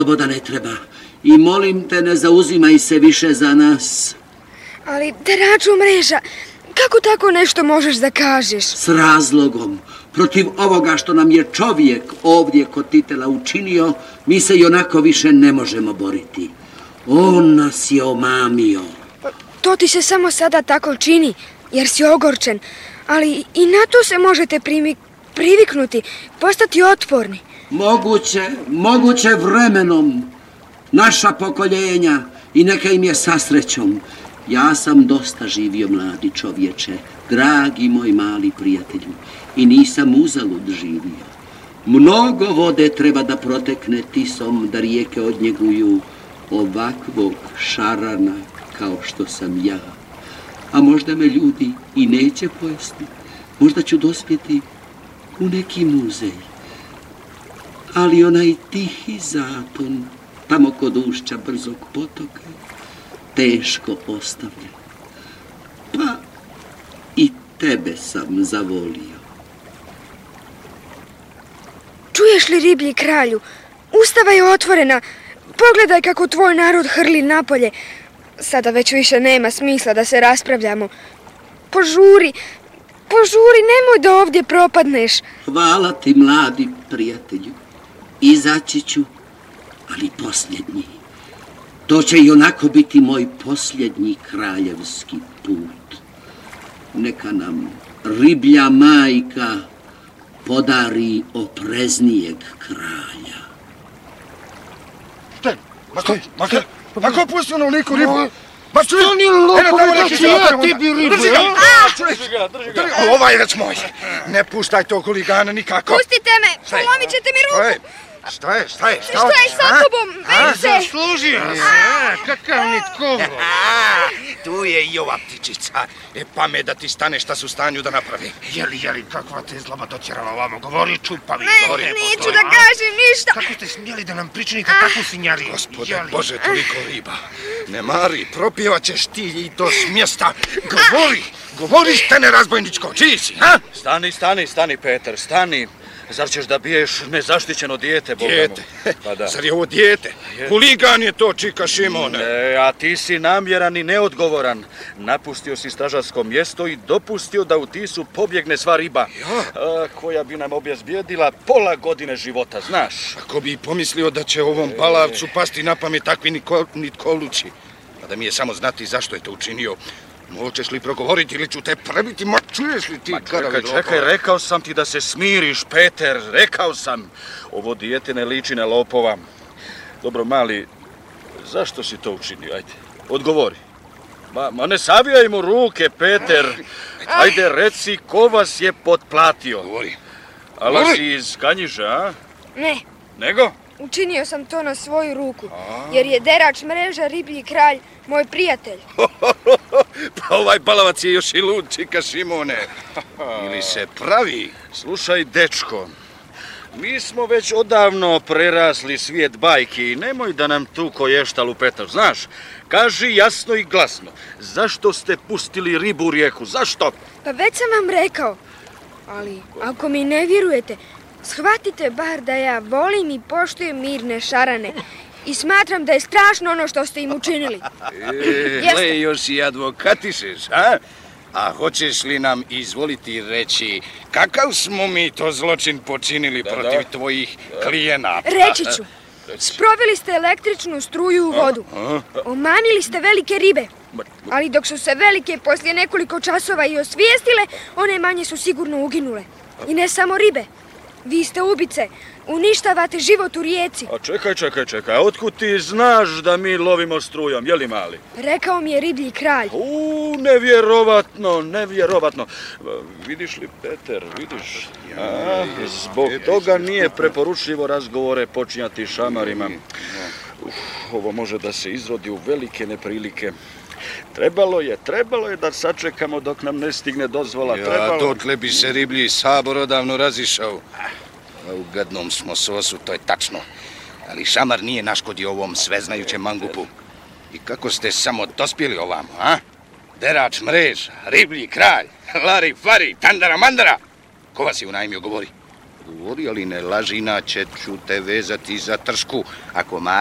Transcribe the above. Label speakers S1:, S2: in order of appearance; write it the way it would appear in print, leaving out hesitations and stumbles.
S1: Sloboda ne treba. I molim te, ne zauzimaj se više za nas.
S2: Ali, deraču mreža, kako tako nešto možeš da kažeš?
S1: S razlogom. Protiv ovoga što nam je čovjek ovdje kod Titela učinio, mi se i onako više ne možemo boriti. On nas je omamio.
S2: To ti se samo sada tako čini, jer si ogorčen. Ali i na to se možete priviknuti, postati otporni.
S1: Moguće vremenom. Naša pokoljenja i neka im je sa srećom. Ja sam dosta živio, mladi čovječe, dragi moj mali prijatelju, i nisam uzalud živio. Mnogo vode treba da protekne Tisom, da rijeke odnjeguju ovakvog šarana kao što sam ja. A možda me ljudi i neće pojesti, možda ću dospjeti u neki muzej. Ali onaj tihi zaton, tamo kod ušća brzog potoka, teško ostavlja. Pa i tebe sam zavolio.
S2: Čuješ li, riblji kralju? Ustava je otvorena. Pogledaj kako tvoj narod hrli napolje. Sada već više nema smisla da se raspravljamo. Požuri, nemoj da ovdje propadneš.
S1: Hvala ti, mladi prijatelju. Izaći ću, ali posljednji. To će i onako biti moj posljednji kraljevski put. Neka nam riblja majka podari opreznijeg kralja.
S3: Šta? Ma ko pusti onoliku ribu? Ma čuj!
S4: Stani lopo, da ću ja tebi ribu, ja?
S3: Drži ga! Ovaj rec moj! Ne puštaj tog huligana nikako!
S2: Pustite me! Polomit ćete mi ruku!
S3: Šta je?
S2: Šta je sa tobom? Veze!
S4: Zaslužio se, kakav nitko!
S3: Tu je i ova ptičica. Pamet da ti stane šta su u stanju da napravi.
S4: Jeli, kakva te zlaba dotjerala ovamo? Govori čupavi.
S2: Neću da kažem ništa.
S4: Kako ste smjeli da nam pričinite takvu sinjari?
S3: Gospode Bože, toliko riba. Ne mari, propjevaćeš ti i to s mjesta. Govori stene razbojničko, čiji si, ha?
S5: Stani, Peter, stani. Zar ćeš da biješ nezaštićeno dijete, Boga mu?
S3: Dijete?
S5: Pa da.
S3: Zar je ovo dijete? Huligan je to, čika Šimone.
S5: Ne, a ti si namjeran i neodgovoran. Napustio si stražarsko mjesto i dopustio da u Tisu pobjegne sva riba.
S3: Ja?
S5: Koja bi nam obezbijedila pola godine života, znaš?
S3: Ako bi pomislio da će ovom palavcu pasti na pamet takvi nitkolući. A da mi je samo znati zašto je to učinio. Moćeš li progovoriti ili ću te prebiti, ma čuješ li ti?
S5: Čekaj, rekao sam ti da se smiriš, Peter, rekao sam. Ovo dijete ne liči na lopova. Dobro, mali, zašto si to učinio? Ajde, odgovori. Ma ne savijaj mu ruke, Peter. Ajde, reci, ko vas je potplatio?
S3: Govori.
S5: Ala si iz Kanjiža, a?
S2: Ne.
S5: Nego?
S2: Učinio sam to na svoju ruku, jer je derač mreža riblji kralj moj prijatelj.
S3: Pa ovaj balavac je još i lud, čika Šimone. Ili se pravi?
S5: Slušaj, dečko, mi smo već odavno prerasli svijet bajki i nemoj da nam tu koješta lupetaš, znaš? Kaži jasno i glasno, zašto ste pustili ribu u rijeku, zašto?
S2: Pa već sam vam rekao, ali ako mi ne vjerujete, shvatite bar da ja volim i poštujem mirne šarane i smatram da je strašno ono što ste im učinili.
S3: Gle, još i advokatišeš, a? A hoćeš li nam izvoliti reći kakav smo mi to zločin počinili protiv tvojih klijenata?
S2: Reći ću. Sproveli ste električnu struju u vodu. Omamili ste velike ribe. Ali dok su se velike poslije nekoliko časova i osvijestile, one manje su sigurno uginule. I ne samo ribe. Vi ste ubice. Uništavate život u rijeci.
S5: A čekaj. Otkud ti znaš da mi lovimo strujom, je li mali?
S2: Rekao mi je riblji kralj.
S5: Nevjerovatno. Vidiš li, Peter, vidiš? Zbog toga nije preporučljivo razgovore počinjati šamarima. Ovo može da se izrodi u velike neprilike. Trebalo je da sačekamo dok nam ne stigne dozvola.
S3: Dotle bi se riblji sabor odavno razišao. A u gadnom smo sosu, to je tačno. Ali šamar nije naškodio ovom sveznajućem mangupu. I kako ste samo dospjeli ovamo, a? Derač mreža, riblji kralj, lari fari, tandara mandara. Ko vas je unajmio, govori? Odgovori, ali ne laži, inače ću te vezati za tršku. Ako